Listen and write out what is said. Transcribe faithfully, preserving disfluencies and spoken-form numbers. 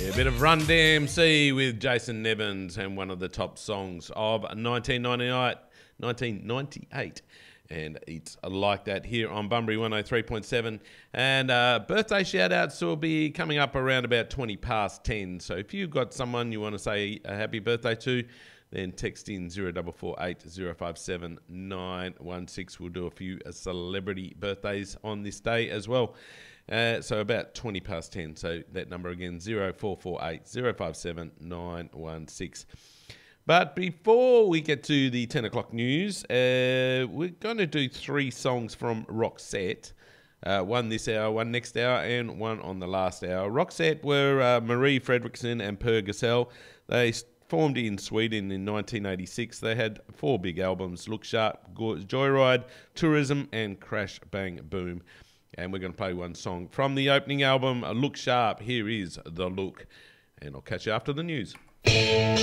A bit of Run D M C with Jason Nevins and one of the top songs of nineteen ninety-eight. nineteen ninety-eight. And it's like that here on Bunbury one oh three point seven. And uh, birthday shout-outs will be coming up around about twenty past ten. So if you've got someone you want to say a happy birthday to, then text in zero four four eight zero five seven nine one six. We'll do a few uh, celebrity birthdays on this day as well. Uh, so about twenty past ten. So that number again, zero four four eight zero five seven nine one six. But before we get to the ten o'clock news, uh, we're going to do three songs from Roxette. Uh, one this hour, one next hour, and one on the last hour. Roxette were uh, Marie Fredriksson and Per Gessle. They formed in Sweden in nineteen eighty-six. They had four big albums: Look Sharp, Joyride, Tourism, and Crash Bang Boom. And we're going to play one song from the opening album, Look Sharp. Here is The Look. And I'll catch you after the news.